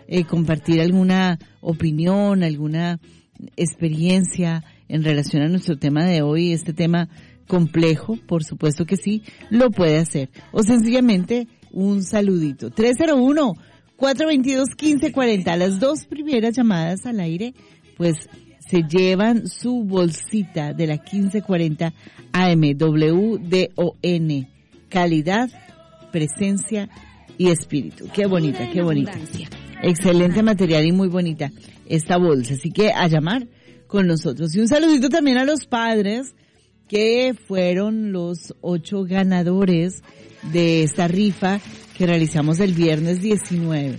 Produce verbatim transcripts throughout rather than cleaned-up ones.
eh, compartir alguna opinión, alguna experiencia en relación a nuestro tema de hoy, este tema complejo, por supuesto que sí, lo puede hacer. O sencillamente un saludito. tres cero uno, cuatro dos dos, uno cinco cuatro cero. Las dos primeras llamadas al aire, pues se llevan su bolsita de la quince cuarenta A M, W D O N, calidad, presencia y espíritu. Qué bonita, qué bonita. Excelente material y muy bonita esta bolsa. Así que a llamar con nosotros. Y un saludito también a los padres que fueron los ocho ganadores de esta rifa que realizamos el viernes diecinueve.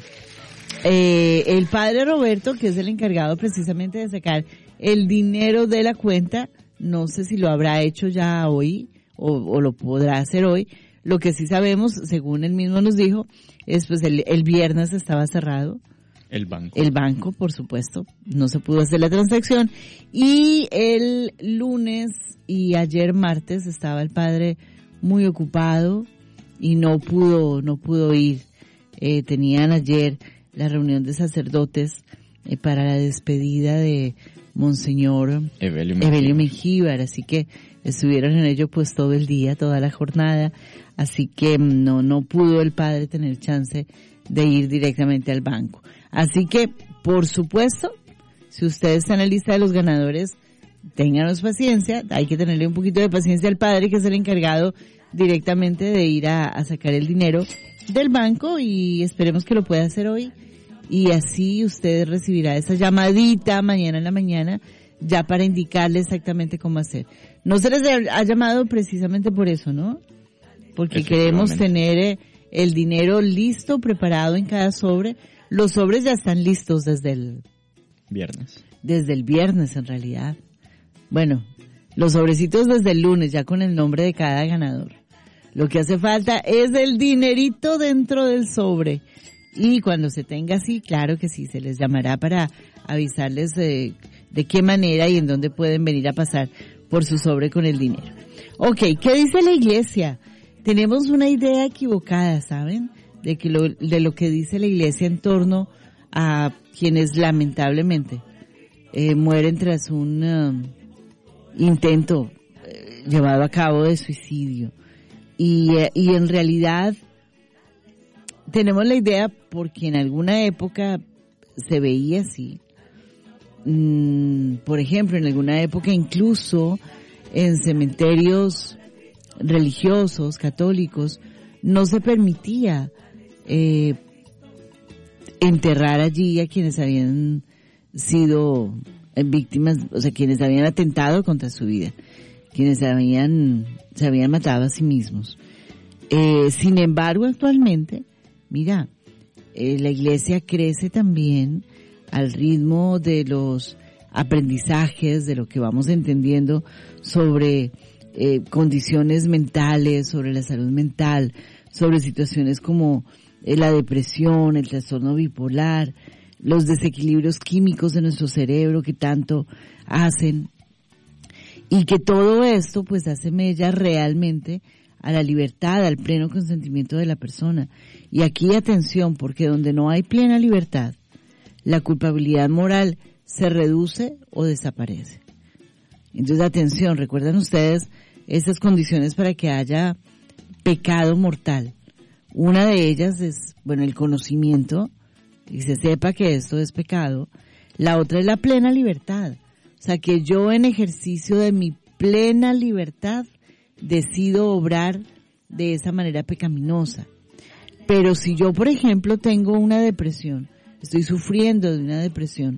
Eh, el padre Roberto, que es el encargado precisamente de sacar el dinero de la cuenta, no sé si lo habrá hecho ya hoy o, o lo podrá hacer hoy. Lo que sí sabemos, según él mismo nos dijo, es pues el, el viernes estaba cerrado. El banco. El banco, por supuesto, no se pudo hacer la transacción. Y el lunes y ayer martes estaba el padre muy ocupado y no pudo, no pudo ir. Eh, tenían ayer la reunión de sacerdotes eh, para la despedida de Monseñor Evelio Mengíbar. Evelio Mengíbar, así que estuvieron en ello pues todo el día, toda la jornada, así que no, no pudo el padre tener chance de ir directamente al banco. Así que, por supuesto, si ustedes están en la lista de los ganadores, ténganos paciencia, hay que tenerle un poquito de paciencia al padre, que es el encargado directamente de ir a, a sacar el dinero del banco, y esperemos que lo pueda hacer hoy, y así usted recibirá esa llamadita mañana en la mañana, ya para indicarle exactamente cómo hacer. No se les ha llamado precisamente por eso, ¿no? Porque queremos tener eh, el dinero listo, preparado en cada sobre. Los sobres ya están listos desde el viernes. Desde el viernes, en realidad. Bueno, los sobrecitos desde el lunes, ya con el nombre de cada ganador. Lo que hace falta es el dinerito dentro del sobre. Y cuando se tenga así, claro que sí, se les llamará para avisarles de, de qué manera y en dónde pueden venir a pasar por su sobre con el dinero. Ok, ¿qué dice la iglesia? Tenemos una idea equivocada, ¿saben? De que lo, de lo que dice la iglesia en torno a quienes lamentablemente eh, mueren tras un uh, intento eh, llevado a cabo de suicidio. Y, eh, y en realidad tenemos la idea porque en alguna época se veía así. Mm, por ejemplo, en alguna época incluso en cementerios religiosos, católicos, no se permitía eh, enterrar allí a quienes habían sido víctimas, o sea, quienes habían atentado contra su vida, quienes habían, se habían matado a sí mismos. Eh, sin embargo, actualmente, mira, eh, la iglesia crece también al ritmo de los aprendizajes, de lo que vamos entendiendo sobre eh, condiciones mentales, sobre la salud mental, sobre situaciones como eh, la depresión, el trastorno bipolar, los desequilibrios químicos de nuestro cerebro que tanto hacen, y que todo esto pues hace mella realmente a la libertad, al pleno consentimiento de la persona. Y aquí atención, porque donde no hay plena libertad, la culpabilidad moral se reduce o desaparece. Entonces atención, recuerdan ustedes estas condiciones para que haya pecado mortal. Una de ellas es, bueno, el conocimiento, y se sepa que esto es pecado. La otra es la plena libertad. O sea, que yo en ejercicio de mi plena libertad decido obrar de esa manera pecaminosa. Pero si yo, por ejemplo, tengo una depresión, estoy sufriendo de una depresión,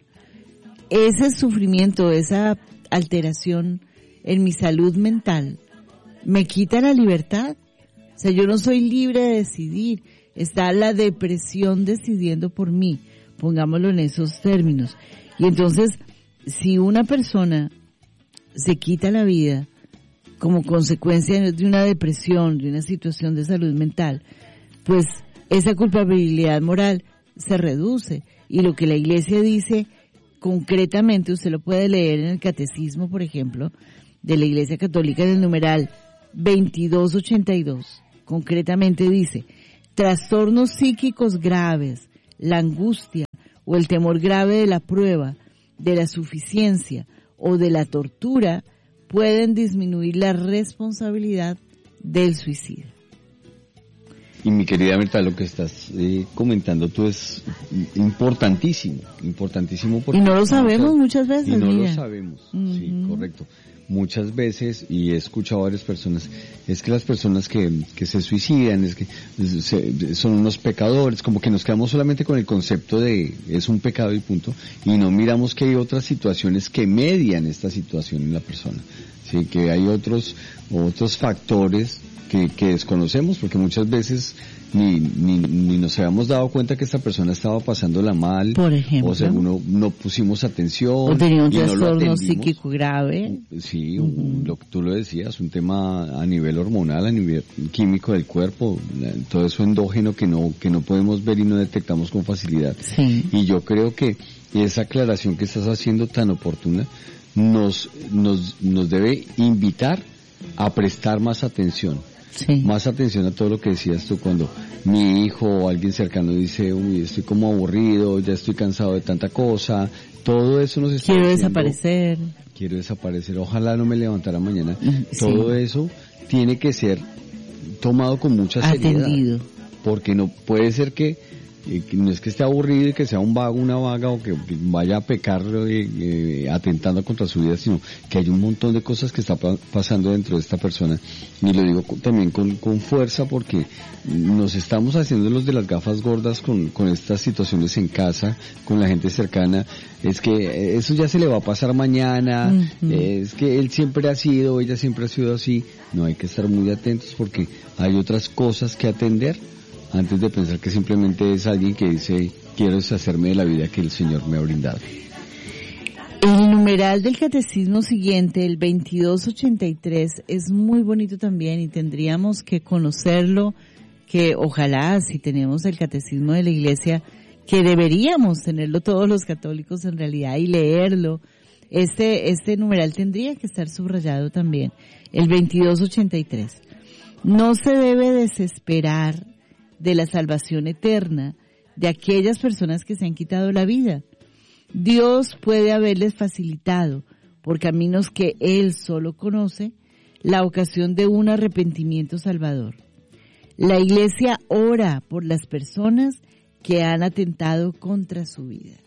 ese sufrimiento, esa alteración en mi salud mental, me quita la libertad. O sea, yo no soy libre de decidir. Está la depresión decidiendo por mí. Pongámoslo en esos términos. Y entonces, si una persona se quita la vida como consecuencia de una depresión, de una situación de salud mental, pues esa culpabilidad moral se reduce. Y lo que la iglesia dice concretamente, usted lo puede leer en el catecismo, por ejemplo, de la Iglesia Católica, en el numeral veintidós ochenta y dos, concretamente dice: trastornos psíquicos graves, la angustia, o el temor grave de la prueba, de la suficiencia o de la tortura pueden disminuir la responsabilidad del suicida. Y mi querida Mirta, lo que estás eh, comentando tú es importantísimo, importantísimo. Porque y no lo sabemos muchas, muchas veces. Y no mira. lo sabemos, uh-huh. Sí, correcto. Muchas veces, y he escuchado a varias personas, es que las personas que, que se suicidan, es que se, son unos pecadores, como que nos quedamos solamente con el concepto de es un pecado y punto, y no miramos que hay otras situaciones que median esta situación en la persona, sí, que hay otros, otros factores que, que desconocemos, porque muchas veces ni, ni, ni nos habíamos dado cuenta que esta persona estaba pasándola mal, por ejemplo, o sea, no, no pusimos atención, o tenía un y trastorno no psíquico grave. Sí, uh-huh. lo que tú lo decías, un tema a nivel hormonal, a nivel químico del cuerpo, todo eso endógeno que no, que no podemos ver y no detectamos con facilidad. Sí. Y yo creo que esa aclaración que estás haciendo tan oportuna nos, nos, nos debe invitar a prestar más atención. Sí. Más atención a todo lo que decías tú cuando mi hijo o alguien cercano dice, uy, estoy como aburrido, ya estoy cansado de tanta cosa, todo eso nos está Quiero diciendo, desaparecer. Quiero desaparecer, ojalá no me levantara mañana. Sí. Todo eso tiene que ser tomado con mucha seriedad. Atendido. Porque no puede ser que, eh, que no es que esté aburrido y que sea un vago, una vaga o que, que vaya a pecar eh, eh, atentando contra su vida, sino que hay un montón de cosas que está pa- pasando dentro de esta persona. Y lo digo con, también con, con fuerza porque nos estamos haciendo los de las gafas gordas con, con estas situaciones en casa, con la gente cercana. Es que eso ya se le va a pasar mañana, uh-huh. Es que él siempre ha sido, ella siempre ha sido así. No, hay que estar muy atentos porque hay otras cosas que atender antes de pensar que simplemente es alguien que dice, quiero deshacerme de la vida que el Señor me ha brindado. El numeral del catecismo siguiente, el veintidós ochenta y tres, es muy bonito también y tendríamos que conocerlo, que ojalá si tenemos el catecismo de la Iglesia, que deberíamos tenerlo todos los católicos en realidad y leerlo. Este, este numeral tendría que estar subrayado también, el veintidós ochenta y tres. No se debe desesperar de la salvación eterna de aquellas personas que se han quitado la vida. Dios puede haberles facilitado, por caminos que Él solo conoce, la ocasión de un arrepentimiento salvador. La Iglesia ora por las personas que han atentado contra su vida.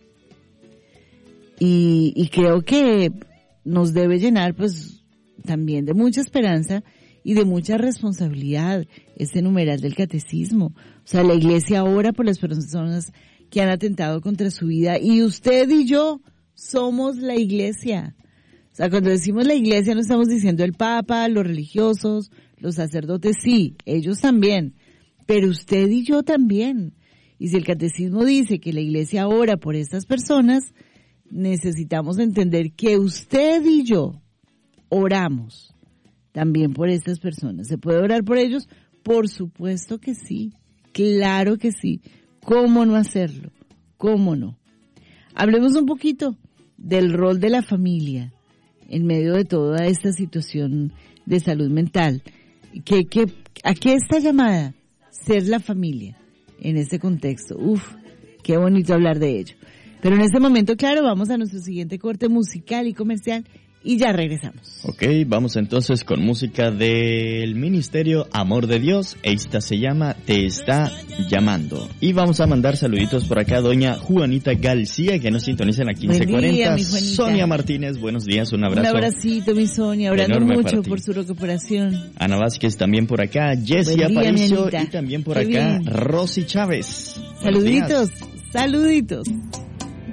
Y, y creo que nos debe llenar, pues, también de mucha esperanza y de mucha responsabilidad este numeral del catecismo. O sea, la Iglesia ora por las personas que han atentado contra su vida y usted y yo somos la Iglesia. O sea, cuando decimos la Iglesia no estamos diciendo el Papa, los religiosos, los sacerdotes, sí, ellos también, pero usted y yo también. Y si el catecismo dice que la Iglesia ora por estas personas, necesitamos entender que usted y yo oramos también por estas personas. ¿Se puede orar por ellos? Por supuesto que sí, claro que sí. ¿Cómo no hacerlo? ¿Cómo no? Hablemos un poquito del rol de la familia en medio de toda esta situación de salud mental. ¿Qué, qué, ¿A qué está llamada ser la familia en este contexto? Uf, qué bonito hablar de ello. Pero en este momento, claro, vamos a nuestro siguiente corte musical y comercial y ya regresamos. Ok, vamos entonces con música del Ministerio Amor de Dios. Esta se llama Te está llamando. Y vamos a mandar saluditos por acá a doña Juanita García, que nos sintoniza en la quince cuarenta. Sonia Martínez, buenos días, un abrazo. Un abracito, mi Sonia, orando mucho por su recuperación. Ana Vázquez también por acá, Jessie Aparicio y también por Qué acá bien. Rosy Chávez. Saluditos, saluditos.